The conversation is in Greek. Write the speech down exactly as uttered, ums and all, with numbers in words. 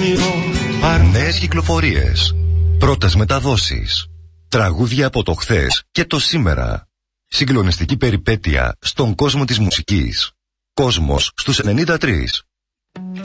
όνειρο. Νέες κυκλοφορίες, πρώτες μεταδόσεις, τραγούδια από το χθες και το σήμερα. Συγκλονιστική περιπέτεια στον κόσμο της μουσικής. Κόσμος στους ενενήντα τρία.